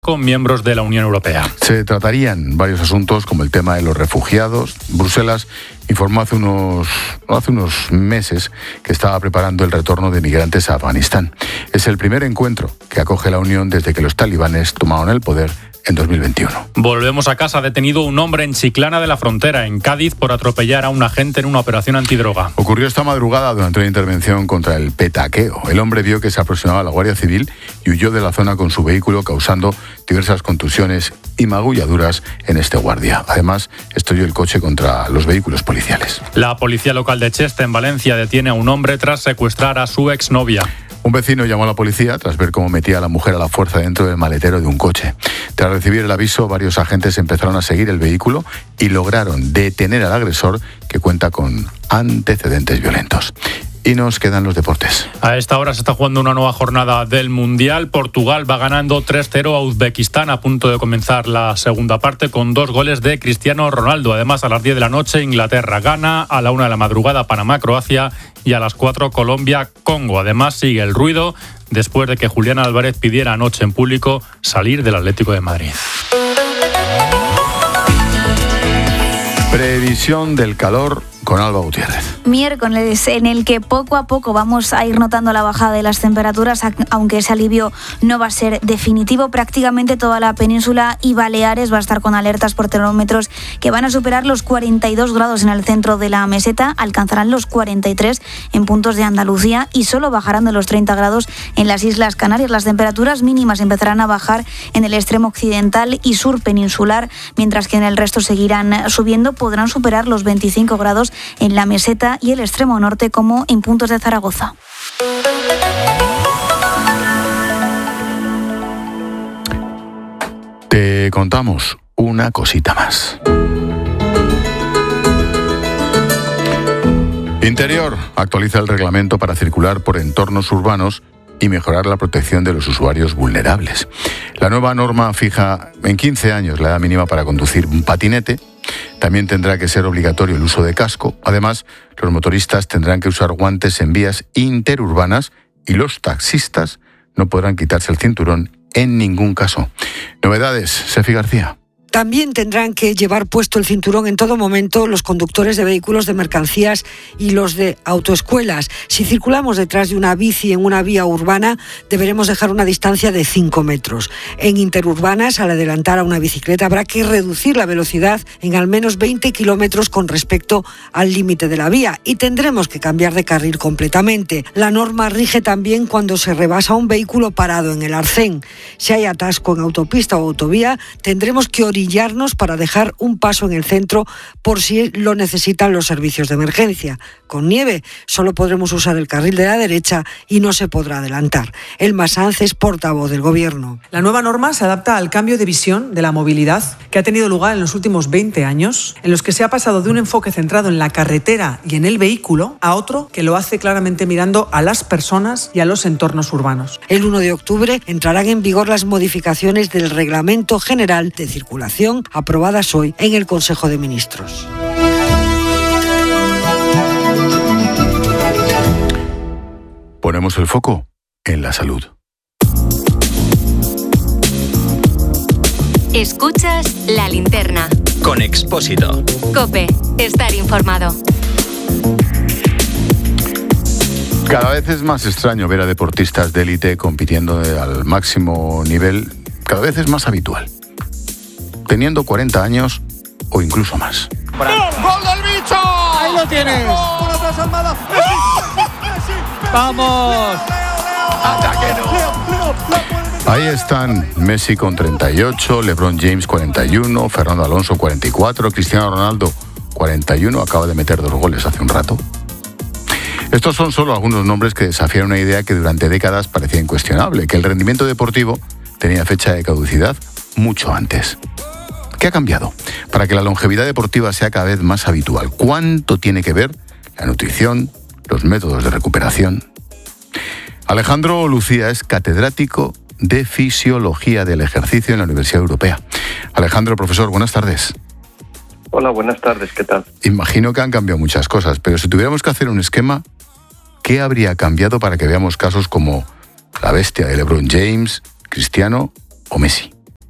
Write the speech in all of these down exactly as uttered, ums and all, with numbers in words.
con miembros de la Unión Europea. Se tratarían varios asuntos como el tema de los refugiados. Bruselas informó hace unos, hace unos meses que estaba preparando el retorno de migrantes a Afganistán. Es el primer encuentro que acoge la Unión desde que los talibanes tomaron el poder en dos mil veintiuno. Volvemos a casa. Detenido un hombre en Chiclana de la Frontera, en Cádiz, por atropellar a un agente en una operación antidroga. Ocurrió esta madrugada durante una intervención contra el petaqueo. El hombre vio que se aproximaba a la Guardia Civil y huyó de la zona con su vehículo, causando diversas contusiones y magulladuras en este guardia. Además, estrelló el coche contra los vehículos policiales. La policía local de Cheste, en Valencia, detiene a un hombre tras secuestrar a su exnovia. Un vecino llamó a la policía tras ver cómo metía a la mujer a la fuerza dentro del maletero de un coche. Tras recibir el aviso, varios agentes empezaron a seguir el vehículo y lograron detener al agresor, que cuenta con antecedentes violentos. Y nos quedan los deportes. A esta hora se está jugando una nueva jornada del Mundial. Portugal va ganando tres cero a Uzbekistán, a punto de comenzar la segunda parte con dos goles de Cristiano Ronaldo. Además, a las diez de la noche Inglaterra gana, a la una de la madrugada Panamá-Croacia y a las cuatro Colombia-Congo. Además, sigue el ruido después de que Julián Álvarez pidiera anoche en público salir del Atlético de Madrid. Previsión del calor con Alba Gutiérrez. Miércoles en el que poco a poco vamos a ir notando la bajada de las temperaturas, aunque ese alivio no va a ser definitivo. Prácticamente toda la península y Baleares va a estar con alertas por termómetros que van a superar los cuarenta y dos grados en el centro de la meseta, alcanzarán los cuarenta y tres en puntos de Andalucía y solo bajarán de los treinta grados en las Islas Canarias. Las temperaturas mínimas empezarán a bajar en el extremo occidental y sur peninsular, mientras que en el resto seguirán subiendo. Podrán superar los veinticinco grados en la meseta y el extremo norte, como en puntos de Zaragoza. Te contamos una cosita más. Interior actualiza el reglamento para circular por entornos urbanos y mejorar la protección de los usuarios vulnerables. La nueva norma fija en quince años la edad mínima para conducir un patinete. También tendrá que ser obligatorio el uso de casco. Además, los motoristas tendrán que usar guantes en vías interurbanas y los taxistas no podrán quitarse el cinturón en ningún caso. Novedades, Sefi García. También tendrán que llevar puesto el cinturón en todo momento los conductores de vehículos de mercancías y los de autoescuelas. Si circulamos detrás de una bici en una vía urbana, deberemos dejar una distancia de cinco metros. En interurbanas, al adelantar a una bicicleta, habrá que reducir la velocidad en al menos veinte kilómetros con respecto al límite de la vía y tendremos que cambiar de carril completamente. La norma rige también cuando se rebasa un vehículo parado en el arcén. Si hay atasco en autopista o autovía, tendremos que orillarnos para dejar un paso en el centro por si lo necesitan los servicios de emergencia. Con nieve solo podremos usar el carril de la derecha y no se podrá adelantar. Elma Sanz es portavoz del Gobierno. La nueva norma se adapta al cambio de visión de la movilidad que ha tenido lugar en los últimos veinte años, en los que se ha pasado de un enfoque centrado en la carretera y en el vehículo a otro que lo hace claramente mirando a las personas y a los entornos urbanos. El uno de octubre entrarán en vigor las modificaciones del Reglamento General de Circulación aprobadas hoy en el Consejo de Ministros. Ponemos el foco en la salud. Escuchas La Linterna con Expósito. COPE, estar informado. Cada vez es más extraño ver a deportistas de élite compitiendo al máximo nivel. Cada vez es más habitual, teniendo cuarenta años o incluso más. ¡Gol del bicho! ¡Ahí lo tienes! ¡Vamos! Ahí están Messi con treinta y ocho, LeBron James cuarenta y uno, Fernando Alonso cuarenta y cuatro, Cristiano Ronaldo cuarenta y uno, acaba de meter dos goles hace un rato. Estos son solo algunos nombres que desafían una idea que durante décadas parecía incuestionable, que el rendimiento deportivo tenía fecha de caducidad mucho antes. ¿Qué ha cambiado para que la longevidad deportiva sea cada vez más habitual? ¿Cuánto tiene que ver la nutrición, los métodos de recuperación? Alejandro Lucía es catedrático de Fisiología del Ejercicio en la Universidad Europea. Alejandro, profesor, buenas tardes. Hola, buenas tardes, ¿qué tal? Imagino que han cambiado muchas cosas, pero si tuviéramos que hacer un esquema, ¿qué habría cambiado para que veamos casos como la bestia de LeBron James, Cristiano o Messi?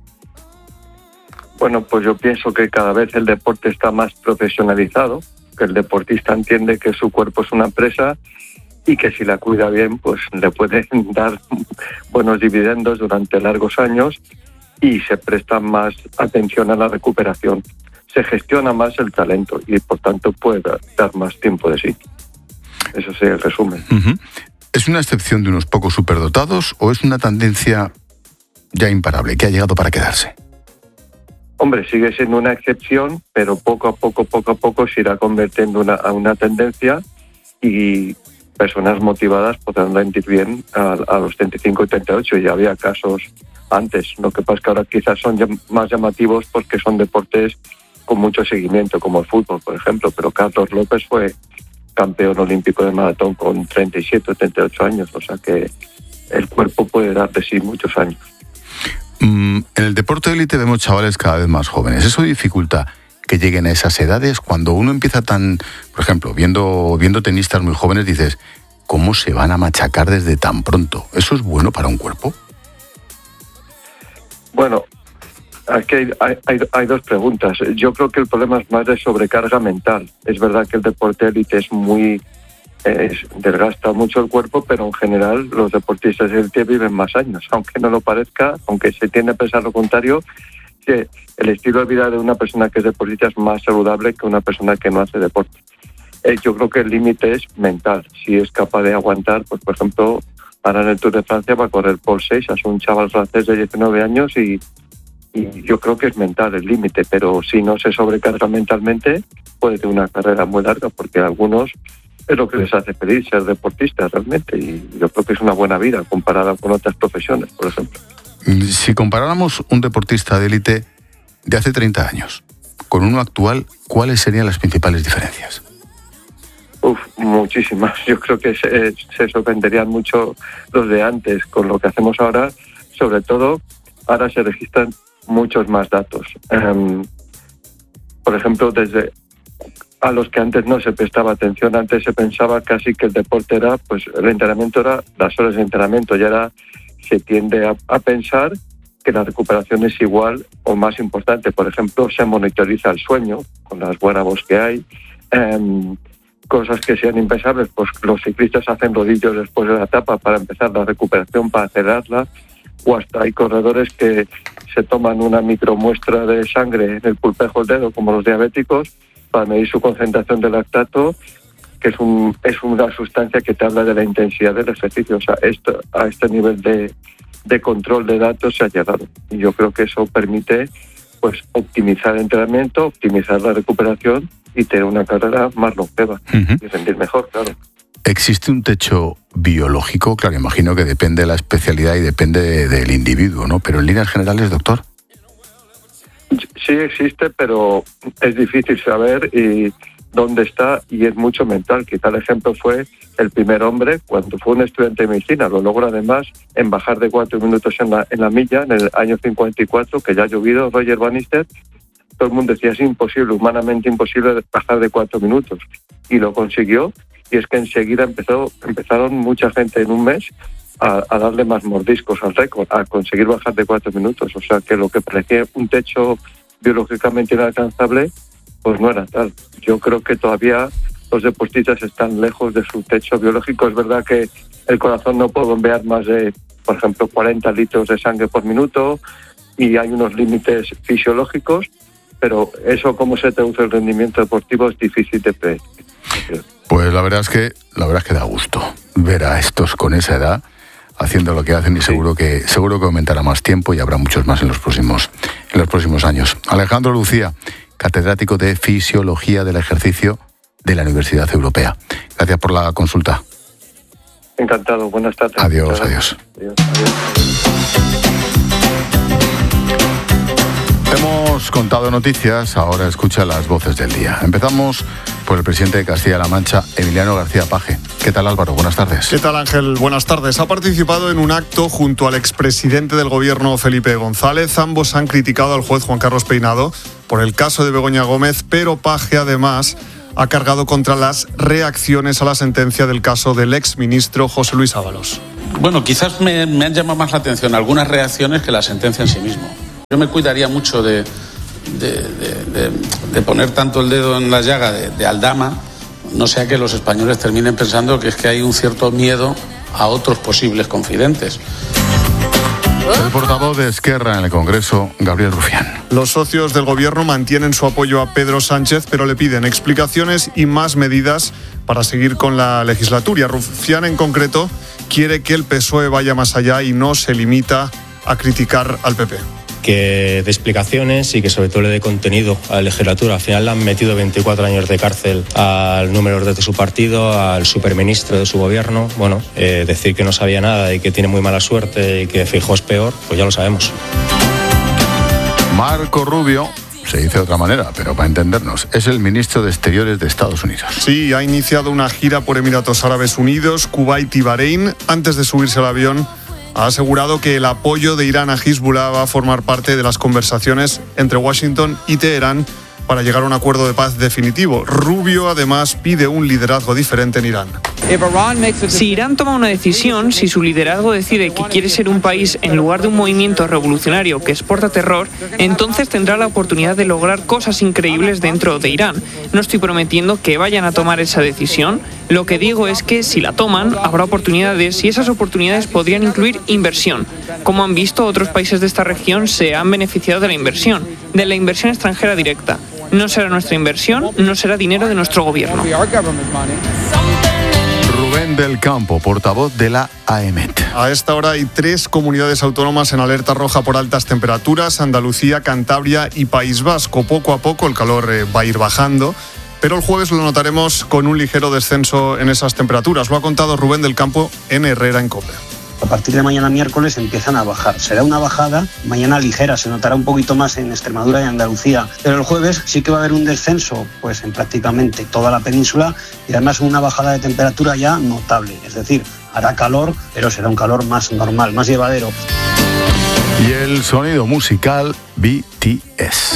Bueno, pues yo pienso que cada vez el deporte está más profesionalizado, que el deportista entiende que su cuerpo es una empresa y que si la cuida bien, pues le pueden dar buenos dividendos durante largos años y se presta más atención a la recuperación. Se gestiona más el talento y por tanto puede dar más tiempo de sí. Eso es el resumen. Uh-huh. ¿Es una excepción de unos pocos superdotados o es una tendencia ya imparable, que ha llegado para quedarse? Hombre, sigue siendo una excepción, pero poco a poco, poco a poco se irá convirtiendo una, a una tendencia y personas motivadas podrán rendir bien a, a los treinta y cinco y treinta y ocho. Ya había casos antes. Lo que pasa es que ahora quizás son llam- más llamativos porque son deportes con mucho seguimiento, como el fútbol, por ejemplo. Pero Carlos López fue campeón olímpico de maratón con treinta y siete o treinta y ocho años. O sea que el cuerpo puede dar de sí muchos años. Mm, en el deporte de élite vemos chavales cada vez más jóvenes. ¿Eso dificulta que lleguen a esas edades? Cuando uno empieza tan, por ejemplo, viendo, viendo tenistas muy jóvenes, dices, ¿cómo se van a machacar desde tan pronto? ¿Eso es bueno para un cuerpo? Bueno, aquí hay, hay, hay dos preguntas. Yo creo que el problema es más de sobrecarga mental. Es verdad que el deporte élite es muy... Es, desgasta mucho el cuerpo, pero en general los deportistas de élite viven más años, aunque no lo parezca, aunque se tiende a pensar lo contrario, que el estilo de vida de una persona que es deportista es más saludable que una persona que no hace deporte. Eh, yo creo que el límite es mental. Si es capaz de aguantar, pues por ejemplo, ahora en el Tour de Francia va a correr por seis, es un chaval francés de diecinueve años y, y yo creo que es mental el límite, pero si no se sobrecarga mentalmente, puede tener una carrera muy larga, porque algunos es lo que les hace feliz ser deportistas realmente, y yo creo que es una buena vida comparada con otras profesiones, por ejemplo. Si comparáramos un deportista de élite de hace treinta años con uno actual, ¿cuáles serían las principales diferencias? Uf, muchísimas. Yo creo que se, se sorprenderían mucho los de antes con lo que hacemos ahora. Sobre todo, ahora se registran muchos más datos. Um, por ejemplo, desde... a los que antes no se prestaba atención. Antes se pensaba casi que el deporte era, pues el entrenamiento era las horas de entrenamiento, y ahora se tiende a, a pensar que la recuperación es igual o más importante. Por ejemplo, se monitoriza el sueño con las wearables que hay, eh, cosas que sean impensables, pues los ciclistas hacen rodillos después de la etapa para empezar la recuperación, para acelerarla, o hasta hay corredores que se toman una micromuestra de sangre en el pulpejo del dedo, como los diabéticos, para medir su concentración de lactato, que es un es una sustancia que te habla de la intensidad del ejercicio. O sea, esto, a este nivel de, de control de datos se ha llegado. Y yo creo que eso permite, pues, optimizar el entrenamiento, optimizar la recuperación y tener una carrera más longeva, uh-huh, y rendir mejor, claro. ¿Existe un techo biológico? Claro, imagino que depende de la especialidad y depende de, del individuo, ¿no? Pero en líneas generales, doctor. Sí existe, pero es difícil saber y dónde está, y es mucho mental. Quizá el ejemplo fue el primer hombre, cuando fue un estudiante de medicina, lo logró además en bajar de cuatro minutos en la, en la milla en el año cincuenta y cuatro, que ya ha llovido, Roger Bannister. Todo el mundo decía, es imposible, humanamente imposible bajar de cuatro minutos. Y lo consiguió, y es que enseguida empezó, empezaron mucha gente en un mes A, a darle más mordiscos al récord, a conseguir bajar de cuatro minutos. O sea, que lo que parecía un techo biológicamente inalcanzable, pues no era tal. Yo creo que todavía los deportistas están lejos de su techo biológico. Es verdad que el corazón no puede bombear más de, por ejemplo, cuarenta litros de sangre por minuto, y hay unos límites fisiológicos, pero eso, cómo se traduce el rendimiento deportivo, es difícil de predecir. Pues la verdad es que la verdad es que da gusto ver a estos con esa edad haciendo lo que hacen, y seguro que seguro que aumentará más tiempo y habrá muchos más en los próximos en los próximos años. Alejandro Lucía, catedrático de Fisiología del Ejercicio de la Universidad Europea. Gracias por la consulta. Encantado, buenas tardes. Adiós, adiós. Adiós, adiós. Hemos contado noticias, ahora escucha las voces del día. Empezamos por el presidente de Castilla-La Mancha, Emiliano García Paje. ¿Qué tal, Álvaro? Buenas tardes. ¿Qué tal, Ángel? Buenas tardes. Ha participado en un acto junto al expresidente del gobierno, Felipe González. Ambos han criticado al juez Juan Carlos Peinado por el caso de Begoña Gómez, pero Paje además ha cargado contra las reacciones a la sentencia del caso del exministro José Luis Ábalos. Bueno, quizás me, me han llamado más la atención algunas reacciones que la sentencia en sí mismo. Yo me cuidaría mucho de, de, de, de, de poner tanto el dedo en la llaga de, de Aldama, no sea que los españoles terminen pensando que es que hay un cierto miedo a otros posibles confidentes. El portavoz de Esquerra en el Congreso, Gabriel Rufián. Los socios del gobierno mantienen su apoyo a Pedro Sánchez, pero le piden explicaciones y más medidas para seguir con la legislatura. Rufián, en concreto, quiere que el P S O E vaya más allá y no se limita a criticar al P P. Que dé explicaciones y que sobre todo le dé contenido a la legislatura. Al final le han metido veinticuatro años de cárcel al número dos de su partido, al superministro de su gobierno. Bueno, eh, decir que no sabía nada y que tiene muy mala suerte y que Feijóo es peor, pues ya lo sabemos. Marco Rubio, se dice de otra manera, pero para entendernos, es el ministro de Exteriores de Estados Unidos. Sí, ha iniciado una gira por Emiratos Árabes Unidos, Kuwait y Bahrein. Antes de subirse al avión, ha asegurado que el apoyo de Irán a Hezbollah va a formar parte de las conversaciones entre Washington y Teherán para llegar a un acuerdo de paz definitivo. Rubio, además, pide un liderazgo diferente en Irán. Si Irán toma una decisión, si su liderazgo decide que quiere ser un país en lugar de un movimiento revolucionario que exporta terror, entonces tendrá la oportunidad de lograr cosas increíbles dentro de Irán. No estoy prometiendo que vayan a tomar esa decisión. Lo que digo es que si la toman, habrá oportunidades y esas oportunidades podrían incluir inversión. Como han visto, otros países de esta región se han beneficiado de la inversión, de la inversión extranjera directa. No será nuestra inversión, no será dinero de nuestro gobierno. Rubén del Campo, portavoz de la A E M E T. A esta hora hay tres comunidades autónomas en alerta roja por altas temperaturas: Andalucía, Cantabria y País Vasco. Poco a poco el calor eh, va a ir bajando, pero el jueves lo notaremos con un ligero descenso en esas temperaturas. Lo ha contado Rubén del Campo en Herrera en COPE. A partir de mañana miércoles empiezan a bajar. Será una bajada mañana ligera, se notará un poquito más en Extremadura y Andalucía. Pero el jueves sí que va a haber un descenso pues en prácticamente toda la península y además una bajada de temperatura ya notable. Es decir, hará calor, pero será un calor más normal, más llevadero. Y el sonido musical B T S.